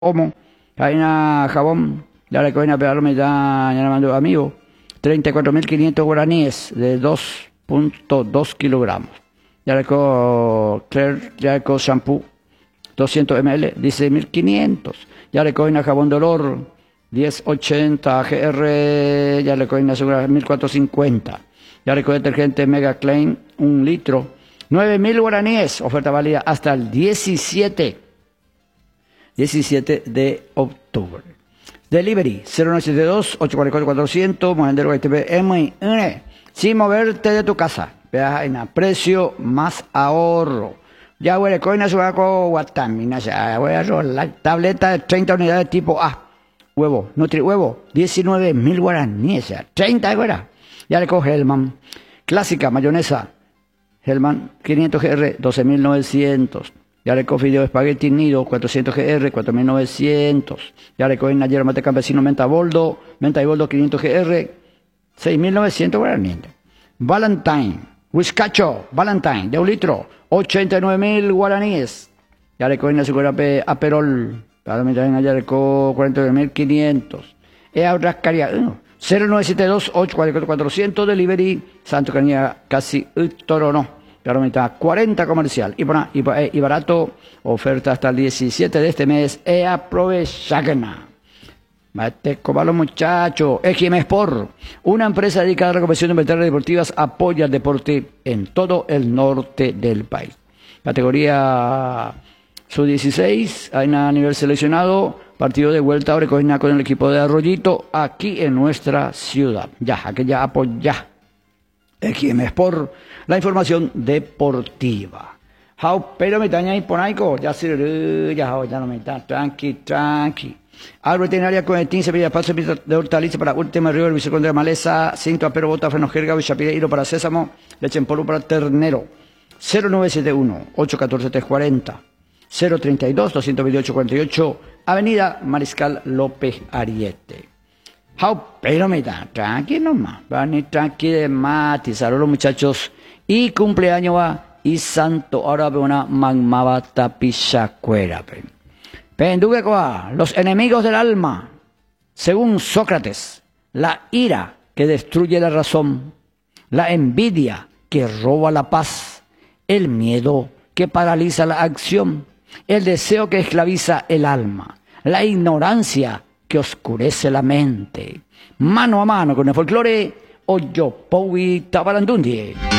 Omo, Jaina Jabón, ya le cogen a pegarme, ya le mando amigo, 34.500 guaraníes de 2.2 kilogramos. Ya le cojo Claire, ya le cojo shampoo, 200 ml, 16.500. Ya le cogen a jabón de olor, 1080 GR, ya le cogen a segura 1.450. Ya le cojo detergente Mega Clean, 1 litro, 9.000 guaraníes, oferta válida hasta el 17 de octubre. Delivery 0972-844-400, Monedero ITV M1. Sin moverte de tu casa. Veas en precio más ahorro. Ya huele coina su vaco guatamina. Ya voy a rolar tableta de 30 unidades tipo A. Huevo, Nutri huevo, 19.000 guaraníes. 30 güera. Ya le coge Hellman. Clásica mayonesa. Hellman 500 GR, 12.900. Ya le coge de espagueti nido, 400 GR, 4.900. Ya le coge ayer mate campesino menta y boldo, 500 GR, 6.900 guaraníes. Valentine, Whiskacho, Valentine, de 1 litro, 89.000 guaraníes. Ya le coge azúcar Aperol, ya le coge 49.500. Rascaria 0972-844-400, delivery, Santo Caña, casi toro no. Claro, mitad 40 comercial y barato, oferta hasta el 17 de este mes. Aprovechagna. Mate como los muchachos. EGM Sport, una empresa dedicada a la recuperación de inventorias deportivas, apoya el deporte en todo el norte del país. Categoría sub-16, hay a nivel seleccionado, partido de vuelta ahora con el equipo de Arroyito aquí en nuestra ciudad. Ya, aquella apoya. EGM Sport, la información deportiva. Pero me taña y ponaico, ya no me está, tranqui. Agro veterinaria con el 15 pilla paso de hortaliza para última río, el visor de maleza, cinto apero, bota, freno, jerga, hilo para sésamo, leche en polvo para ternero. 0971-814-340, 032-228-48, Avenida Mariscal López Ariete. Pero me da, tranqui nomás, van y tranqui de matizar los muchachos, y cumpleaños va, y santo, ahora veo una magmaba tapizacuera. Penduque coa, los enemigos del alma, según Sócrates, la ira que destruye la razón, la envidia que roba la paz, el miedo que paraliza la acción, el deseo que esclaviza el alma, la ignorancia que oscurece la mente. Mano a mano con el folclore, Oyo Powi Tabarandundie.